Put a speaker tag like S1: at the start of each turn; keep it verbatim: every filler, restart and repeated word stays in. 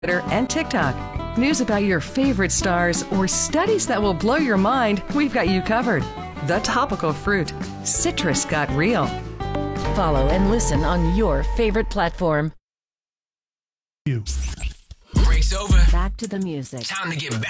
S1: Twitter, and TikTok. News about your favorite stars or studies that will blow your mind, we've got you covered. The Topical Fruit. Citrus got real. Follow and listen on your favorite platform.
S2: You.
S3: Break's over.
S1: Back to the music.
S3: Time to get back